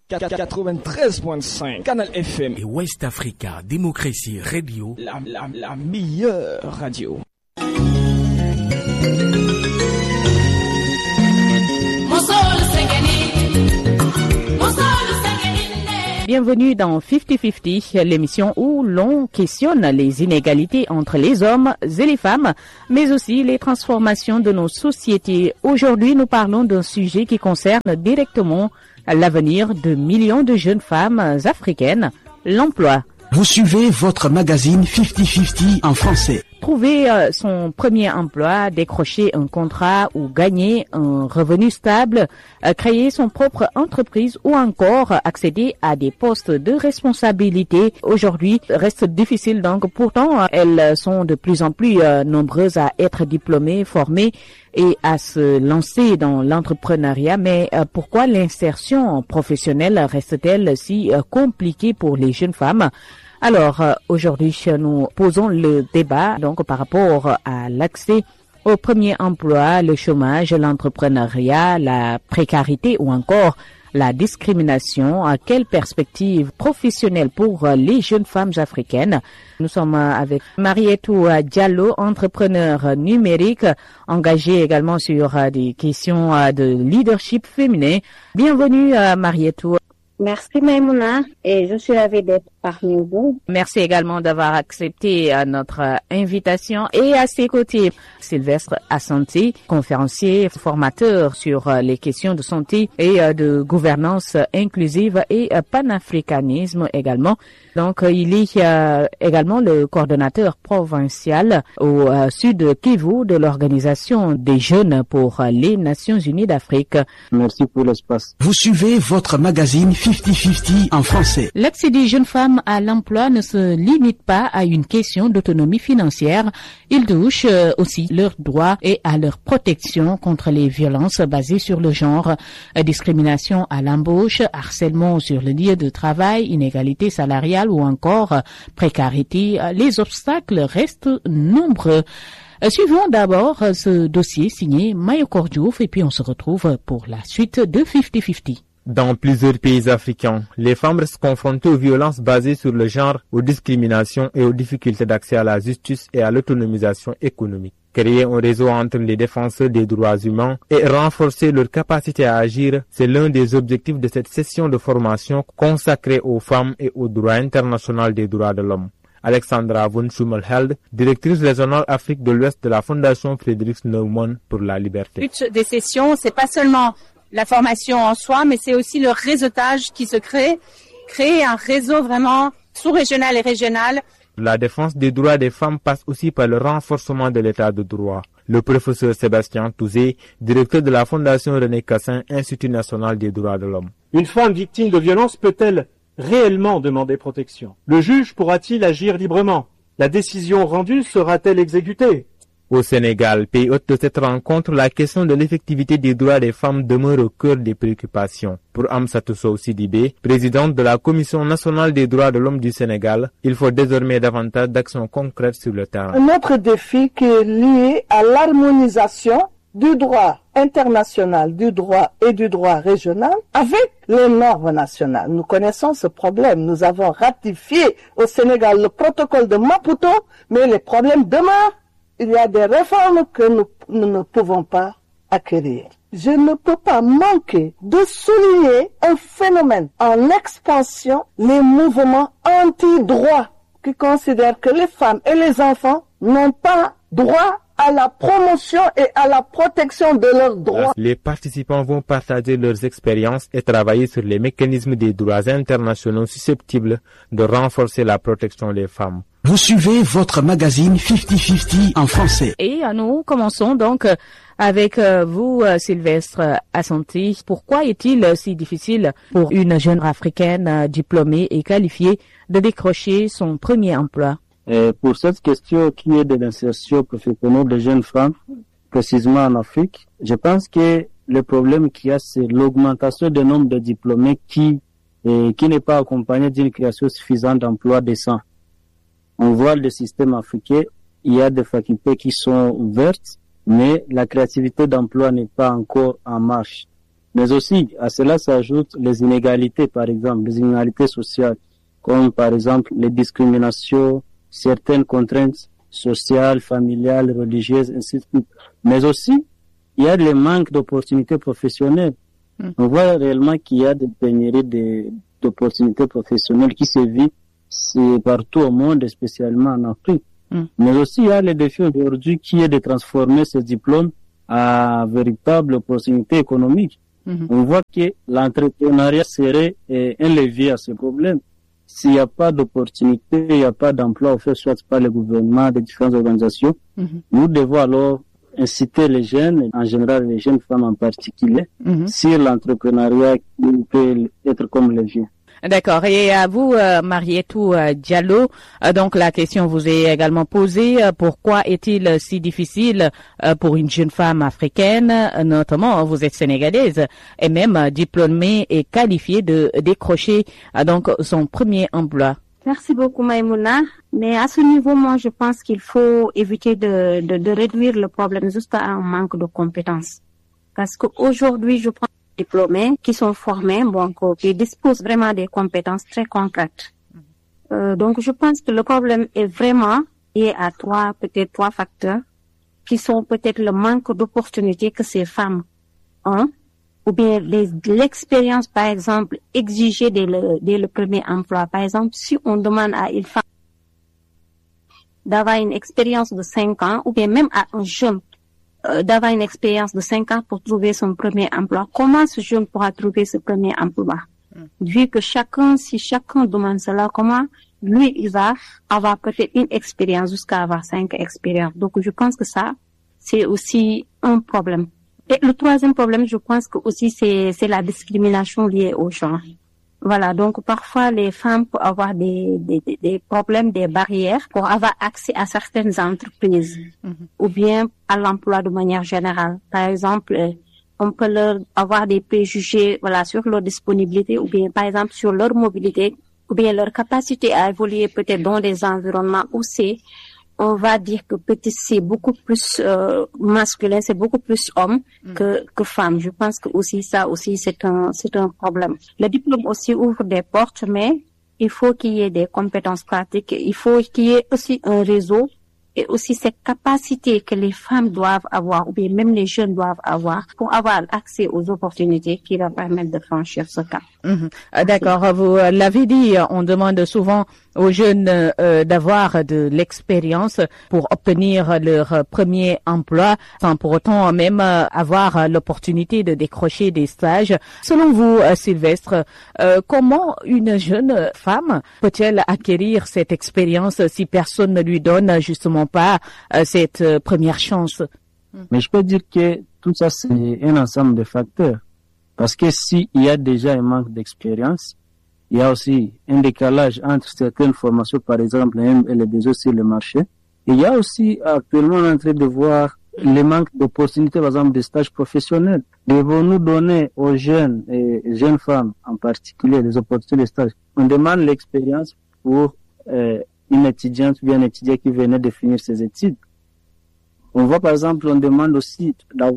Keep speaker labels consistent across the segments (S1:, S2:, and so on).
S1: 93.5 Canal FM
S2: et West Africa Démocratie Radio,
S1: la meilleure radio.
S3: Bienvenue dans 50-50, l'émission où l'on questionne les inégalités entre les hommes et les femmes, mais aussi les transformations de nos sociétés. Aujourd'hui, nous parlons d'un sujet qui concerne directement l'avenir de millions de jeunes femmes africaines, l'emploi.
S4: Vous suivez votre magazine 50-50 en français.
S3: Trouver son premier emploi, décrocher un contrat ou gagner un revenu stable, créer son propre entreprise ou encore accéder à des postes de responsabilité aujourd'hui reste difficile. Donc pourtant, elles sont de plus en plus nombreuses à être diplômées, formées et à se lancer dans l'entrepreneuriat. Mais pourquoi l'insertion professionnelle reste-t-elle si compliquée pour les jeunes femmes? Alors, aujourd'hui, nous posons le débat donc par rapport à l'accès au premier emploi, le chômage, l'entrepreneuriat, la précarité ou encore la discrimination. Quelle perspective professionnelle pour les jeunes femmes africaines? Nous sommes avec Marietou Diallo, entrepreneur numérique, engagée également sur des questions de leadership féminin. Bienvenue Marietou.
S5: Merci Maïmouna et je suis ravie d'être parmi vous.
S3: Merci également d'avoir accepté notre invitation. Et à ses côtés, Sylvestre Assanti, conférencier, formateur sur les questions de santé et de gouvernance inclusive et panafricanisme également. Donc, il est également le coordonnateur provincial au sud Kivu de l'Organisation des jeunes pour les Nations Unies d'Afrique.
S6: Merci pour l'espace.
S4: Vous suivez votre magazine 50-50 en français.
S3: L'accès des jeunes femmes à l'emploi ne se limite pas à une question d'autonomie financière. Il touche aussi leurs droits et à leur protection contre les violences basées sur le genre, discrimination à l'embauche, harcèlement sur le lieu de travail, inégalité salariale ou encore précarité. Les obstacles restent nombreux. Suivons d'abord ce dossier signé Mayokor Diouf et puis on se retrouve pour la suite de 50-50.
S7: Dans plusieurs pays africains, les femmes restent confrontées aux violences basées sur le genre, aux discriminations et aux difficultés d'accès à la justice et à l'autonomisation économique. Créer un réseau entre les défenseurs des droits humains et renforcer leur capacité à agir, c'est l'un des objectifs de cette session de formation consacrée aux femmes et au droit international des droits de l'homme. Alexandra von Schummelheld, directrice régionale Afrique de l'Ouest de la Fondation Frédéric Naumann pour la liberté.
S8: Le but des sessions, c'est pas seulement la formation en soi, mais c'est aussi le réseautage qui se crée, créer un réseau vraiment sous-régional et régional.
S7: La défense des droits des femmes passe aussi par le renforcement de l'état de droit. Le professeur Sébastien Touzé, directeur de la Fondation René Cassin, Institut national des droits de l'homme.
S9: Une femme victime de violence peut-elle réellement demander protection? Le juge pourra-t-il agir librement? La décision rendue sera-t-elle exécutée?
S7: Au Sénégal, pays hôte de cette rencontre, la question de l'effectivité des droits des femmes demeure au cœur des préoccupations. Pour Amsatou Sow Sidibé, présidente de la Commission nationale des droits de l'homme du Sénégal, il faut désormais davantage d'actions concrètes sur le terrain.
S10: Un autre défi qui est lié à l'harmonisation du droit international, du droit et du droit régional avec les normes nationales. Nous connaissons ce problème. Nous avons ratifié au Sénégal le protocole de Maputo, mais les problèmes demeurent. Il y a des réformes que nous ne pouvons pas acquérir. Je ne peux pas manquer de souligner un phénomène en expansion, les mouvements anti-droit qui considèrent que les femmes et les enfants n'ont pas droit à la promotion et à la protection de leurs droits.
S7: Les participants vont partager leurs expériences et travailler sur les mécanismes des droits internationaux susceptibles de renforcer la protection des femmes.
S4: Vous suivez votre magazine 50-50 en français.
S3: Et nous commençons donc avec vous, Sylvestre Assanti. Pourquoi est-il si difficile pour une jeune africaine diplômée et qualifiée de décrocher son premier emploi?
S6: Pour cette question qui est de l'insertion professionnelle des jeunes femmes, précisément en Afrique, je pense que le problème qu'il y a, c'est l'augmentation du nombre de diplômés qui n'est pas accompagné d'une création suffisante d'emplois décents. On voit le système africain, il y a des facultés qui sont ouvertes, mais la créativité d'emploi n'est pas encore en marche. Mais aussi, à cela s'ajoutent les inégalités, par exemple, les inégalités sociales, comme par exemple les discriminations, certaines contraintes sociales, familiales, religieuses, ainsi de suite. Mais aussi, il y a le manque d'opportunités professionnelles. On voit réellement qu'il y a des pénuries d'opportunités professionnelles qui se vivent partout au monde, et spécialement en Afrique. Mais aussi, il y a le défi aujourd'hui qui est de transformer ces diplômes à véritables opportunités économiques. On voit que l'entrepreneuriat serait un levier à ce problème. S'il n'y a pas d'opportunité, il n'y a pas d'emploi offert soit par le gouvernement, des différentes organisations, nous devons alors inciter les jeunes, en général les jeunes femmes en particulier, sur l'entrepreneuriat qui peut être comme levier.
S3: D'accord. Et à vous, Marietou Diallo, donc la question vous est également posée. Pourquoi est-il si difficile pour une jeune femme africaine, notamment vous êtes sénégalaise, et même diplômée et qualifiée de décrocher donc son premier emploi?
S5: Merci beaucoup, Maïmouna. Mais à ce niveau, moi, je pense qu'il faut éviter de réduire le problème juste à un manque de compétences. Parce qu'aujourd'hui, je prends diplômés qui sont formés, qui disposent vraiment des compétences très concrètes. Donc, je pense que le problème est vraiment lié à trois facteurs qui sont peut-être le manque d'opportunités que ces femmes ont, ou bien l'expérience, par exemple, exigée dès le premier emploi. Par exemple, si on demande à une femme d'avoir une expérience de 5 ans, ou bien même à un jeune d'avoir une expérience de 5 ans pour trouver son premier emploi. Comment ce jeune pourra trouver ce premier emploi? Vu que si chacun demande cela, comment lui, il va avoir peut-être une expérience jusqu'à avoir 5 expériences. Donc, je pense que ça, c'est aussi un problème. Et le troisième problème, je pense que aussi c'est la discrimination liée au genre. Voilà, donc parfois les femmes peuvent avoir des problèmes, des barrières pour avoir accès à certaines entreprises ou bien à l'emploi de manière générale. Par exemple, on peut leur avoir des préjugés, sur leur disponibilité ou bien par exemple sur leur mobilité ou bien leur capacité à évoluer peut-être dans des environnements où on va dire que peut-être c'est beaucoup plus masculin, c'est beaucoup plus homme que femme. Je pense que aussi ça aussi c'est un problème. Le diplôme aussi ouvre des portes, mais il faut qu'il y ait des compétences pratiques, il faut qu'il y ait aussi un réseau et aussi cette capacité que les femmes doivent avoir ou bien même les jeunes doivent avoir pour avoir accès aux opportunités qui leur permettent de franchir ce cap.
S3: D'accord, vous l'avez dit, on demande souvent aux jeunes d'avoir de l'expérience pour obtenir leur premier emploi sans pour autant même avoir l'opportunité de décrocher des stages. Selon vous, Sylvestre, comment une jeune femme peut-elle acquérir cette expérience si personne ne lui donne justement pas cette première chance?
S6: Mais je peux dire que tout ça, c'est un ensemble de facteurs. Parce que s'il y a déjà un manque d'expérience, il y a aussi un décalage entre certaines formations, par exemple, et les besoins sur le marché. Et il y a aussi, actuellement, on est en train de voir le manque d'opportunités, par exemple, de stages professionnels. Devons-nous donner aux jeunes et jeunes femmes, en particulier, des opportunités de stage? On demande l'expérience pour une étudiante ou bien un étudiant qui venait de finir ses études. On voit, par exemple, on demande aussi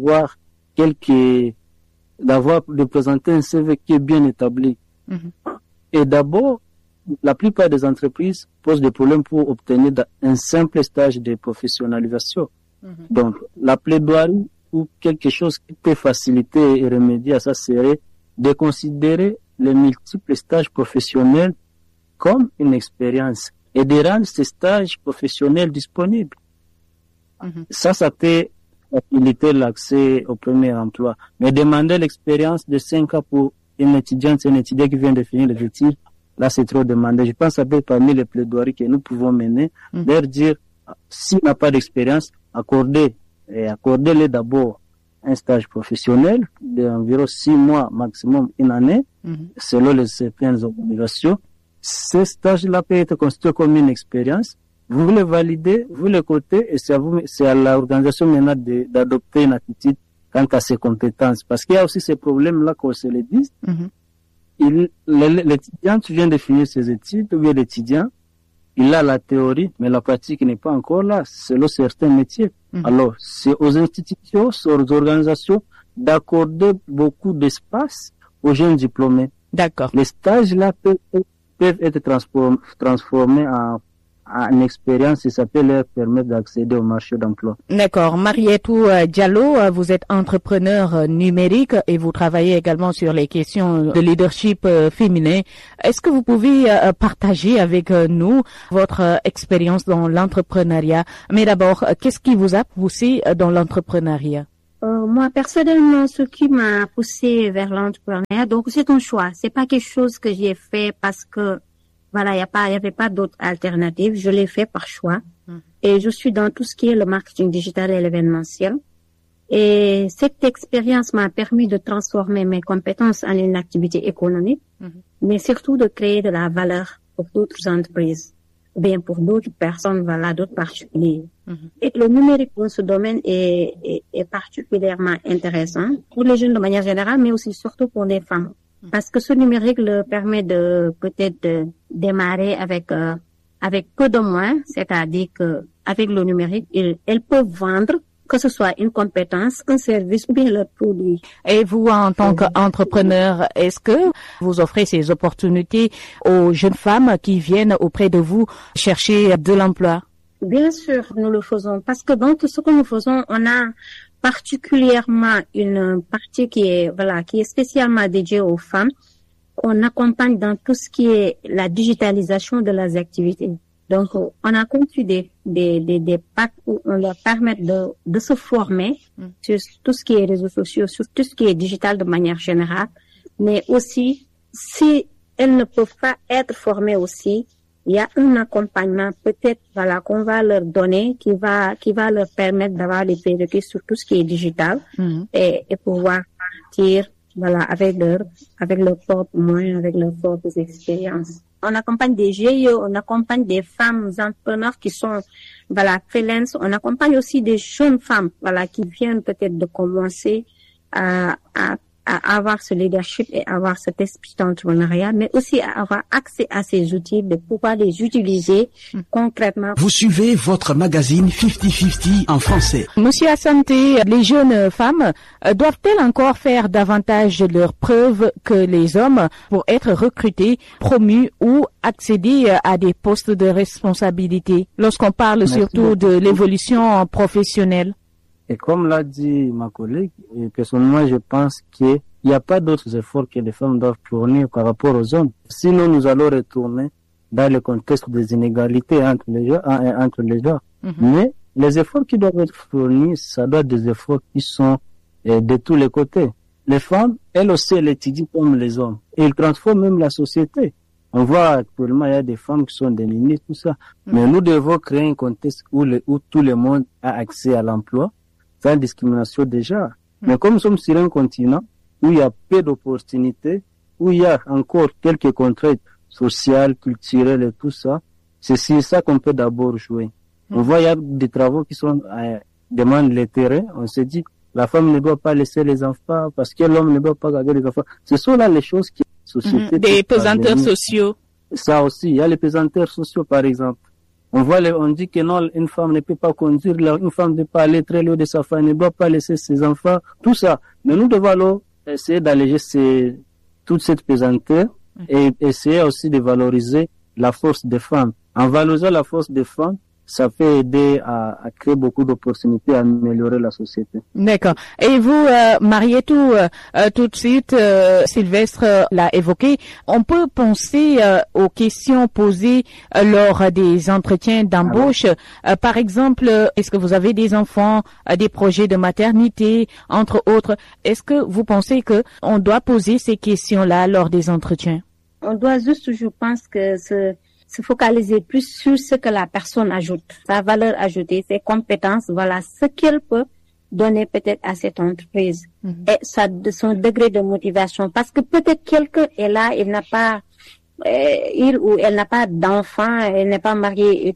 S6: de présenter un CV qui est bien établi. Et d'abord, la plupart des entreprises posent des problèmes pour obtenir un simple stage de professionnalisation. Donc, la plaidoirie ou quelque chose qui peut faciliter et remédier à ça serait de considérer les multiples stages professionnels comme une expérience et de rendre ces stages professionnels disponibles. Ça peut faciliter l'accès au premier emploi. Mais demander l'expérience de 5 ans pour une étudiante, un étudiant qui vient de finir les études, là c'est trop demandé. Je pense que ça peut être parmi les plaidoiries que nous pouvons mener, leur dire, s'il n'a pas d'expérience, accordez-les d'abord un stage professionnel d'environ 6 mois, maximum une année, selon certaines organisations. Ce stage-là peut être considéré comme une expérience. Vous le validez, vous le cotez et c'est à l'organisation maintenant d'adopter une attitude quant à ses compétences. Parce qu'il y a aussi ces problèmes-là qu'on se le dise. L'étudiant vient de finir ses études, ou bien l'étudiant, il a la théorie, mais la pratique n'est pas encore là, selon certains métiers. Alors, c'est aux institutions, c'est aux organisations d'accorder beaucoup d'espace aux jeunes diplômés.
S3: D'accord.
S6: Les stages là peuvent être transformés en expérience et ça peut leur permettre d'accéder au marché d'emploi.
S3: D'accord. Marietou Diallo, vous êtes entrepreneur numérique et vous travaillez également sur les questions de leadership féminin. Est-ce que vous pouvez partager avec nous votre expérience dans l'entrepreneuriat? Mais d'abord, qu'est-ce qui vous a poussé dans l'entrepreneuriat?
S5: Moi, personnellement, ce qui m'a poussé vers l'entrepreneuriat, donc c'est un choix. C'est pas quelque chose que j'ai fait parce que, voilà, il y avait pas d'autres alternatives. Je l'ai fait par choix. Et je suis dans tout ce qui est le marketing digital et l'événementiel. Et cette expérience m'a permis de transformer mes compétences en une activité économique, mais surtout de créer de la valeur pour d'autres entreprises, ou bien pour d'autres personnes, voilà, d'autres particuliers. Et le numérique dans ce domaine est particulièrement intéressant pour les jeunes de manière générale, mais aussi surtout pour les femmes. Parce que ce numérique leur permet de peut-être de démarrer avec peu de moyens, c'est-à-dire que avec le numérique, elles peuvent vendre, que ce soit une compétence, un service ou bien leur produit.
S3: Et vous, en tant qu'entrepreneur, est-ce que vous offrez ces opportunités aux jeunes femmes qui viennent auprès de vous chercher de l'emploi?
S5: Bien sûr, nous le faisons parce que dans tout ce que nous faisons, on a particulièrement une partie qui est spécialement dédiée aux femmes. On accompagne dans tout ce qui est la digitalisation de leurs activités. Donc, on a conçu des packs où on leur permet de se former sur tout ce qui est réseaux sociaux, sur tout ce qui est digital de manière générale. Mais aussi, si elles ne peuvent pas être formées aussi, il y a un accompagnement peut-être, voilà, qu'on va leur donner qui va leur permettre d'avoir des prérequis sur tout ce qui est digital et pouvoir partir, voilà, avec leurs propres moyens, avec leurs propres expériences. On accompagne des GIE, on accompagne des femmes entrepreneurs qui sont, voilà, freelance. On accompagne aussi des jeunes femmes, voilà, qui viennent peut-être de commencer à avoir ce leadership et avoir cet esprit d'entrepreneuriat, mais aussi à avoir accès à ces outils, de pouvoir les utiliser concrètement.
S4: Vous suivez votre magazine 50-50 en français.
S3: Monsieur Assanté, les jeunes femmes doivent-elles encore faire davantage leurs preuves que les hommes pour être recrutées, promues ou accéder à des postes de responsabilité lorsqu'on parle surtout de l'évolution professionnelle?
S6: Et comme l'a dit ma collègue, et personnellement, je pense qu'il n'y a pas d'autres efforts que les femmes doivent fournir par rapport aux hommes. Sinon, nous allons retourner dans le contexte des inégalités entre les genres. Mais les efforts qui doivent être fournis, ça doit être des efforts qui sont de tous les côtés. Les femmes, elles aussi, elles étudient comme les hommes. Et ils transforment même la société. On voit actuellement, il y a des femmes qui sont des ministres, tout ça. Mais nous devons créer un contexte où tout le monde a accès à l'emploi, sans discrimination déjà. Mais comme nous sommes sur un continent où il y a peu d'opportunités, où il y a encore quelques contraintes sociales, culturelles et tout ça, c'est sur ça qu'on peut d'abord jouer. On voit il y a des travaux qui sont demandent le terrain. On se dit la femme ne doit pas laisser les enfants parce que l'homme ne doit pas garder les enfants. Ce sont là les choses qui société.
S3: Des pesanteurs sociaux.
S6: Ça aussi, il y a les pesanteurs sociaux par exemple. On dit que non, une femme ne peut pas conduire, une femme ne peut pas aller très loin de sa femme, ne doit pas laisser ses enfants, tout ça. Mais nous devons alors essayer d'alléger toute cette pesanteur et essayer aussi de valoriser la force des femmes. En valorisant la force des femmes, ça peut aider à créer beaucoup d'opportunités, à améliorer la société.
S3: D'accord. Et vous, Marietou, tout de suite, Sylvestre l'a évoqué, on peut penser aux questions posées lors des entretiens d'embauche. Par exemple, est-ce que vous avez des enfants, des projets de maternité, entre autres? Est-ce que vous pensez que on doit poser ces questions-là lors des entretiens?
S5: On doit juste, je pense que se focaliser plus sur ce que la personne ajoute, sa valeur ajoutée, ses compétences, voilà, ce qu'elle peut donner peut-être à cette entreprise et son degré de motivation. Parce que peut-être quelqu'un est là, il ou elle n'a pas d'enfant, elle n'est pas mariée et tout,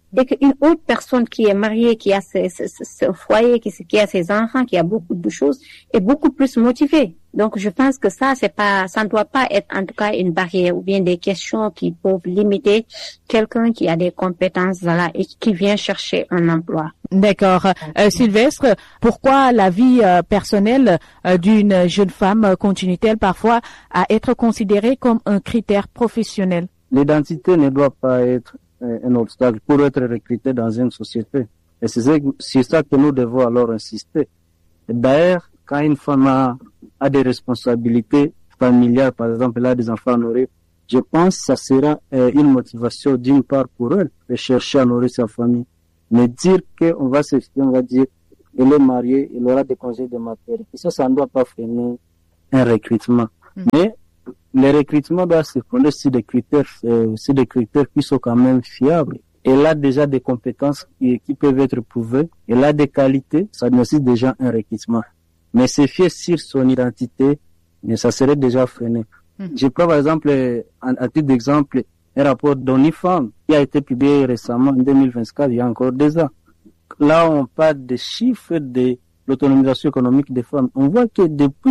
S5: et qu'une autre personne qui est mariée, qui a ce foyer, qui a ses enfants, qui a beaucoup de choses, est beaucoup plus motivée. Donc, je pense que ça ne doit pas être en tout cas une barrière ou bien des questions qui peuvent limiter quelqu'un qui a des compétences, voilà, et qui vient chercher un emploi.
S3: D'accord. Sylvestre, pourquoi la vie personnelle d'une jeune femme continue-t-elle parfois à être considérée comme un critère professionnel?
S6: L'identité ne doit pas être un obstacle pour être recruté dans une société. Et c'est ça que nous devons alors insister. D'ailleurs, quand une femme a des responsabilités familiales, par exemple, elle a des enfants à nourrir, je pense que ça sera une motivation d'une part pour elle de chercher à nourrir sa famille. Mais dire qu'on va on va dire, elle est mariée, elle aura des congés de maternité, ça ne doit pas freiner un recrutement. Mais les recrutements doivent se fonder sur des critères qui sont quand même fiables. Elle a déjà des compétences qui peuvent être prouvées. Elle a des qualités, ça nécessite déjà un recrutement. Mais se fier sur son identité, ça serait déjà freiné. Je prends par exemple, à titre d'exemple, un rapport d'ONIFAM qui a été publié récemment en 2024, il y a encore 2 ans. Là, on parle des chiffres de l'autonomisation économique des femmes. On voit que depuis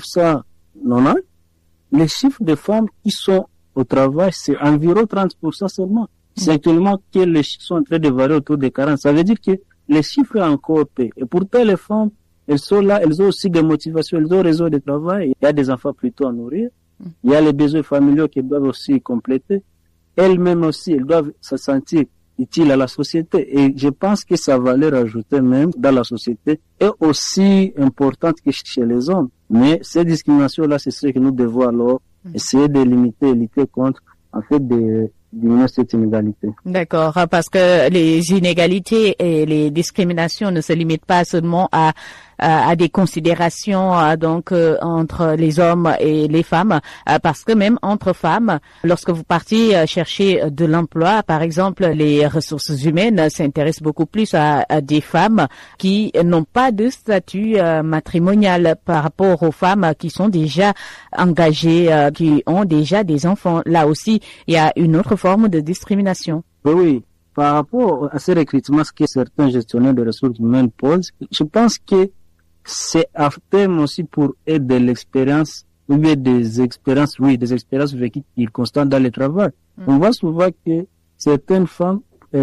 S6: 1990, les chiffres de femmes qui sont au travail, c'est environ 30% seulement. C'est actuellement que les chiffres sont en train de varier autour de 40%. Ça veut dire que les chiffres sont encore payés. Et pourtant, les femmes, elles sont là, elles ont aussi des motivations, elles ont réseau de travail. Il y a des enfants plutôt à nourrir. Il y a les besoins familiaux qui doivent aussi compléter. Elles-mêmes aussi, elles doivent se sentir utiles à la société. Et je pense que sa valeur ajoutée même dans la société est aussi importante que chez les hommes. Mais ces discriminations-là, c'est ce que nous devons alors essayer de limiter et lutter contre, en fait, de diminuer cette inégalité.
S3: D'accord, parce que les inégalités et les discriminations ne se limitent pas seulement à des considérations donc entre les hommes et les femmes, parce que même entre femmes, lorsque vous partez chercher de l'emploi, par exemple, les ressources humaines s'intéressent beaucoup plus à des femmes qui n'ont pas de statut matrimonial par rapport aux femmes qui sont déjà engagées, qui ont déjà des enfants. Là aussi, il y a une autre forme de discrimination.
S6: Oui, par rapport à ces recrutements que certains gestionnaires de ressources humaines posent, je pense que c'est à terme aussi pour aider de l'expérience, ou bien des expériences vécues qu'ils constatent dans le travail. On voit souvent que certaines femmes,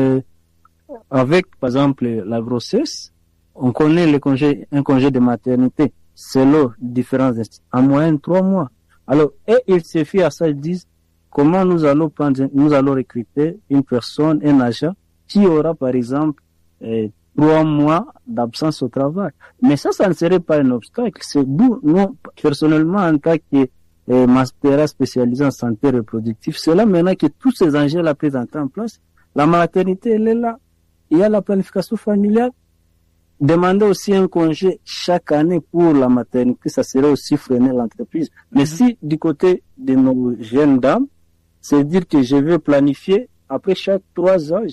S6: avec par exemple la grossesse, on connaît un congé de maternité, selon différentes en moyenne 3 mois. Alors, et ils se fient à ça, ils disent comment nous allons recruter une personne, un agent, qui aura par exemple 3 mois d'absence au travail. Mais ça ne serait pas un obstacle. C'est d'où, nous, personnellement, en tant que master spécialisé en santé reproductive, c'est là maintenant que tous ces enjeux-là présentés en place. La maternité, elle est là. Il y a la planification familiale. Demander aussi un congé chaque année pour la maternité, ça serait aussi freiner l'entreprise. Mais si du côté de nos jeunes dames, c'est dire que je veux planifier, après chaque 3 ans,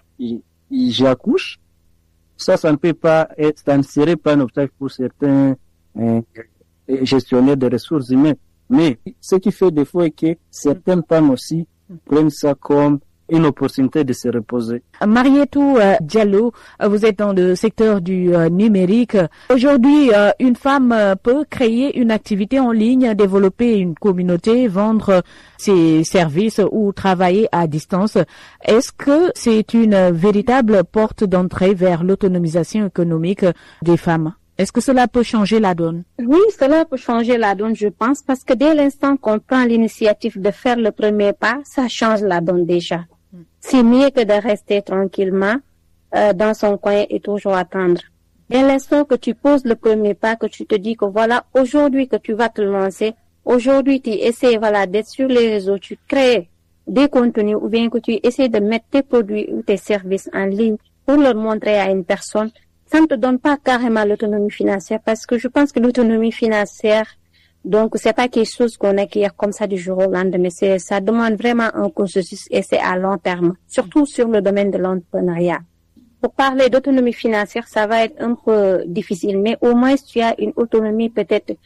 S6: j'accouche, ça ne peut pas être, ça ne serait pas un obstacle pour certains gestionnaires de ressources humaines. Mais ce qui fait défaut est que certaines femmes aussi prennent ça comme une opportunité de se reposer.
S3: Marietou Diallo, vous êtes dans le secteur du numérique. Aujourd'hui, une femme peut créer une activité en ligne, développer une communauté, vendre ses services ou travailler à distance. Est-ce que c'est une véritable porte d'entrée vers l'autonomisation économique des femmes? Est-ce que cela peut changer la donne?
S5: Oui, cela peut changer la donne, je pense, parce que dès l'instant qu'on prend l'initiative de faire le premier pas, ça change la donne déjà. C'est mieux que de rester tranquillement dans son coin et toujours attendre. Dès l'instant que tu poses le premier pas, que tu te dis que voilà, aujourd'hui que tu vas te lancer, aujourd'hui tu essaies d'être sur les réseaux, tu crées des contenus ou bien que tu essaies de mettre tes produits ou tes services en ligne pour leur montrer à une personne, ça ne te donne pas carrément l'autonomie financière parce que je pense que l'autonomie financière, donc c'est pas quelque chose qu'on acquiert comme ça du jour au lendemain, mais ça demande vraiment un processus et c'est à long terme, surtout sur le domaine de l'entrepreneuriat. Pour parler d'autonomie financière, ça va être un peu difficile, mais au moins tu as une autonomie peut-être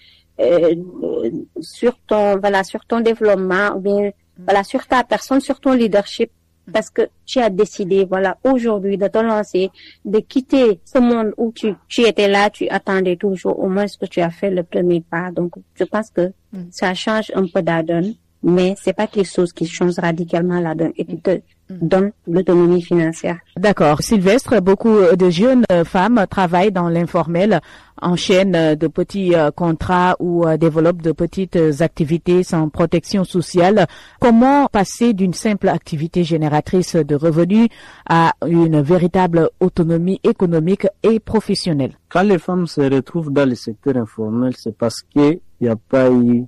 S5: sur ton développement ou bien sur ta personne, sur ton leadership. Parce que tu as décidé, voilà, aujourd'hui de te lancer, de quitter ce monde où tu étais là, tu attendais toujours au moins ce que tu as fait le premier pas. Donc, je pense que ça change un peu la donne, mais c'est pas quelque chose qui change radicalement la donne et qui te donne l'autonomie financière.
S3: D'accord. Sylvestre, beaucoup de jeunes femmes travaillent dans l'informel, enchaînent de petits contrats ou développent de petites activités sans protection sociale. Comment passer d'une simple activité génératrice de revenus à une véritable autonomie économique et professionnelle?
S6: Quand les femmes se retrouvent dans le secteur informel, c'est parce qu'il n'y a pas eu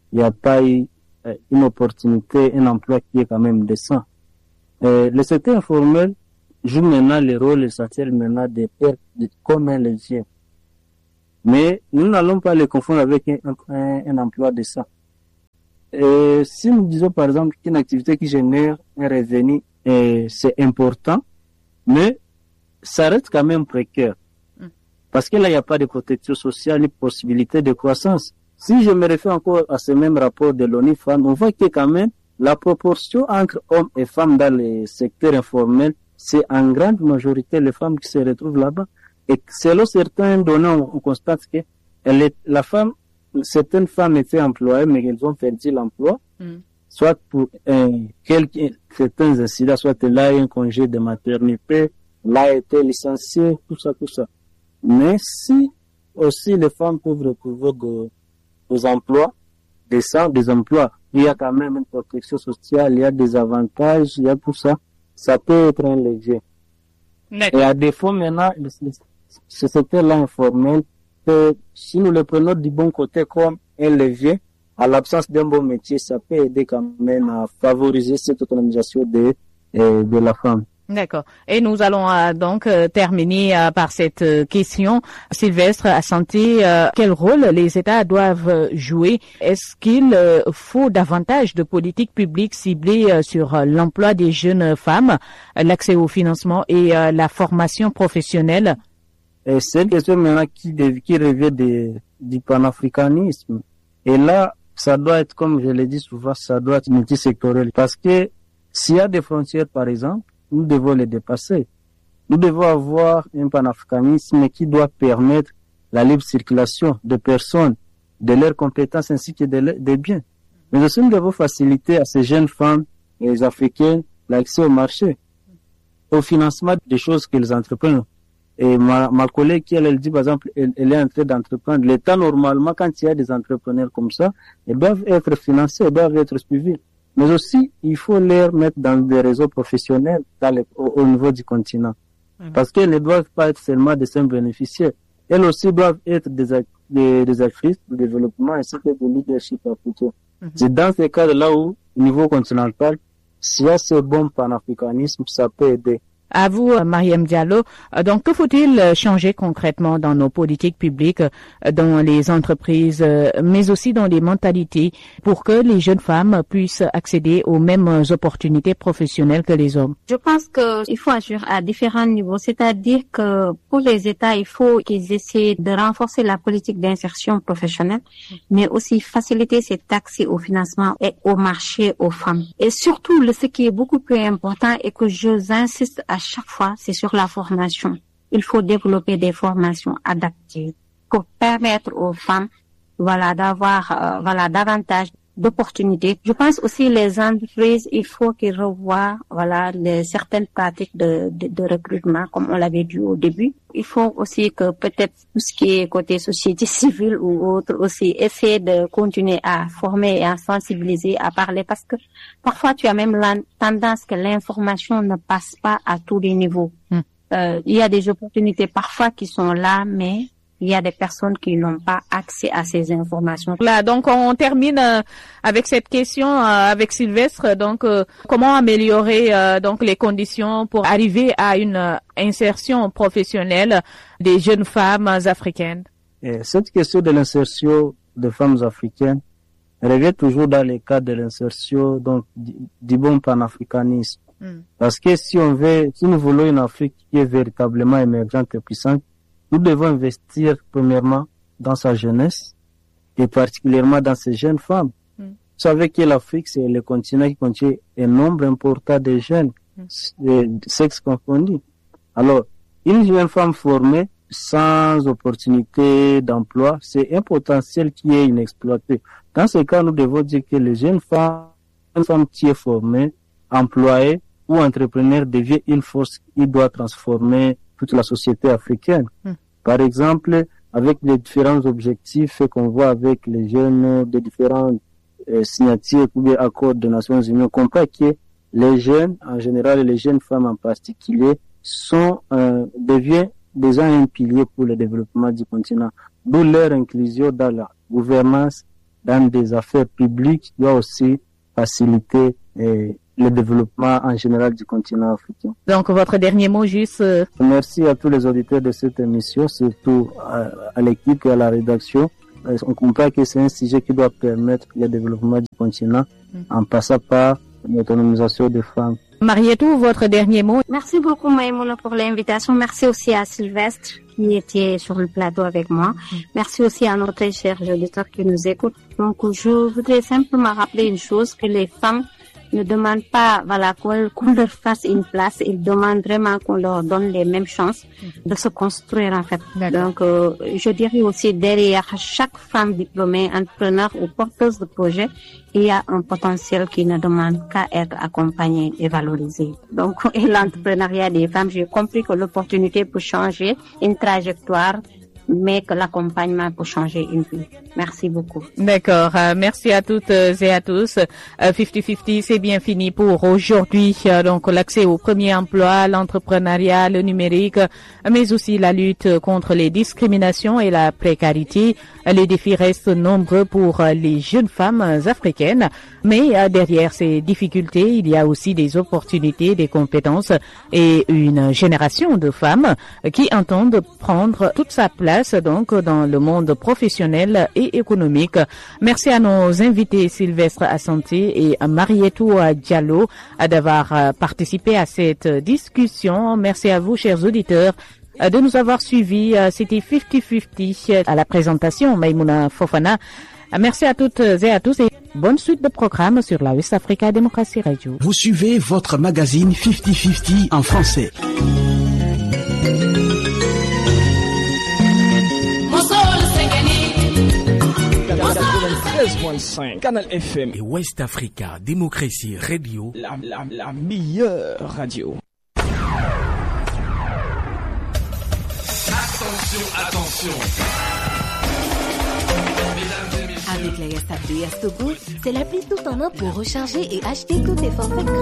S6: une opportunité, un emploi qui est quand même décent. Le secteur informel joue maintenant le rôle essentiel maintenant des pères comme un levier. Mais nous n'allons pas les confondre avec un emploi décent. Si nous disons par exemple qu'une activité qui génère un revenu, c'est important, mais ça reste quand même précaire. Parce que là, il n'y a pas de protection sociale ni possibilité de croissance. Si je me réfère encore à ce même rapport de l'ONU-FAM, on voit que quand même la proportion entre hommes et femmes dans les secteurs informels, c'est en grande majorité les femmes qui se retrouvent là-bas. Et selon certains données, on constate que certaines femmes étaient employées, mais elles ont perdu l'emploi, soit pour certains incidents, soit là un congé de maternité, là été licenciée, tout ça. Mais si aussi les femmes peuvent retrouver des emplois décents, des emplois, il y a quand même une protection sociale, il y a des avantages, il y a tout ça, ça peut être un léger. Et à défaut maintenant, ce secteur-là informel, si nous le prenons du bon côté comme un levier, à l'absence d'un bon métier, ça peut aider quand même à favoriser cette autonomisation de la femme.
S3: D'accord. Et nous allons donc terminer par cette question. Sylvestre Asante, quel rôle les États doivent jouer? Est-ce qu'il faut davantage de politiques publiques ciblées sur l'emploi des jeunes femmes, l'accès au financement et la formation professionnelle?
S6: C'est une question maintenant qui revient du panafricanisme. Et là, ça doit être, comme je l'ai dit souvent, ça doit être multisectoriel. Parce que s'il y a des frontières, par exemple, nous devons les dépasser. Nous devons avoir un panafricanisme qui doit permettre la libre circulation de personnes, de leurs compétences ainsi que des biens. Mais aussi nous devons faciliter à ces jeunes femmes et les Africaines l'accès au marché, au financement des choses qu'elles entreprennent. Et ma collègue qui elle dit par exemple, elle est en train d'entreprendre. L'État normalement, quand il y a des entrepreneurs comme ça, ils doivent être financés, ils doivent être suivis. Mais aussi, il faut les mettre dans des réseaux professionnels au niveau du continent. Parce qu'elles ne doivent pas être seulement des simples bénéficiaires. Elles aussi doivent être des actrices de développement ainsi que de leadership plutôt. C'est dans ces cadres-là où, au niveau continental, s'il y a ce bon panafricanisme, ça peut aider.
S3: À vous, Mariam Diallo. Donc, que faut-il changer concrètement dans nos politiques publiques, dans les entreprises, mais aussi dans les mentalités, pour que les jeunes femmes puissent accéder aux mêmes opportunités professionnelles que les hommes?
S5: Je pense qu'il faut agir à différents niveaux. C'est-à-dire que pour les États, il faut qu'ils essaient de renforcer la politique d'insertion professionnelle, mais aussi faciliter cet accès au financement et au marché aux femmes. Et surtout, ce qui est beaucoup plus important et que j'insiste à chaque fois, c'est sur la formation. Il faut développer des formations adaptées pour permettre aux femmes, d'avoir, davantage d'opportunités. Je pense aussi les entreprises, il faut qu'ils revoient, certaines pratiques de recrutement, comme on l'avait dit au début. Il faut aussi que peut-être tout ce qui est côté société civile ou autre aussi essayer de continuer à former et à sensibiliser, à parler, parce que parfois tu as même la tendance que l'information ne passe pas à tous les niveaux. Il y a des opportunités parfois qui sont là, mais il y a des personnes qui n'ont pas accès à ces informations.
S3: Là, donc on termine avec cette question avec Sylvestre. Donc, comment améliorer donc les conditions pour arriver à une insertion professionnelle des jeunes femmes africaines?
S6: Cette question de l'insertion des femmes africaines revient toujours dans le cadre de l'insertion donc du bon panafricanisme. Parce que si nous voulons une Afrique qui est véritablement émergente et puissante, nous devons investir premièrement dans sa jeunesse et particulièrement dans ces jeunes femmes. Vous savez que l'Afrique, c'est le continent qui contient un nombre important de jeunes sexes confondus. Alors, une jeune femme formée sans opportunité d'emploi, c'est un potentiel qui est inexploité. Dans ce cas, nous devons dire que les jeunes femmes, une femme qui est formée, employée ou entrepreneur devient une force qui doit transformer toute la société africaine. Par exemple, avec les différents objectifs qu'on voit avec les jeunes de différentes signatures ou bien accords des Nations Unies, on comprend que les jeunes, en général, et les jeunes femmes en particulier, deviennent déjà un pilier pour le développement du continent. D'où leur inclusion dans la gouvernance, dans des affaires publiques, doit aussi faciliter le développement en général du continent africain.
S3: Donc, votre dernier mot juste.
S6: Merci à tous les auditeurs de cette émission, surtout à l'équipe et à la rédaction. On comprend que c'est un sujet qui doit permettre le développement du continent en passant par l'autonomisation des femmes.
S3: Marietou, votre dernier mot.
S5: Merci beaucoup, Maïmouna, pour l'invitation. Merci aussi à Sylvestre qui était sur le plateau avec moi. Merci aussi à nos très chers auditeurs qui nous écoutent. Donc, je voudrais simplement rappeler une chose, que les femmes ne demandent pas, qu'on leur fasse une place. Ils demandent vraiment qu'on leur donne les mêmes chances de se construire, en fait. Donc, je dirais aussi, derrière chaque femme diplômée, entrepreneur ou porteuse de projet, il y a un potentiel qui ne demande qu'à être accompagné et valorisé. Donc, et l'entrepreneuriat des femmes, j'ai compris que l'opportunité pour changer une trajectoire, mais que l'accompagnement peut changer une vie. Merci beaucoup.
S3: D'accord. Merci à toutes et à tous. 50-50, c'est bien fini pour aujourd'hui. Donc, l'accès au premier emploi, l'entrepreneuriat, le numérique, mais aussi la lutte contre les discriminations et la précarité. Les défis restent nombreux pour les jeunes femmes africaines. Mais derrière ces difficultés, il y a aussi des opportunités, des compétences et une génération de femmes qui entendent prendre toute sa place donc dans le monde professionnel et économique. Merci à nos invités Sylvestre Assanté et Marietou Diallo d'avoir participé à cette discussion. Merci à vous, chers auditeurs, de nous avoir suivis. C'était 50-50 à la présentation, Maïmouna Fofana. Merci à toutes et à tous et bonne suite de programme sur la West Africa Démocratie Radio.
S4: Vous suivez votre magazine 50-50 en français.
S1: Canal FM
S2: et West Africa Démocratie Radio,
S1: la meilleure radio.
S11: Attention. Avec la Yastapp de Yastogo, c'est l'appli tout en un pour recharger et acheter tous tes forfaits.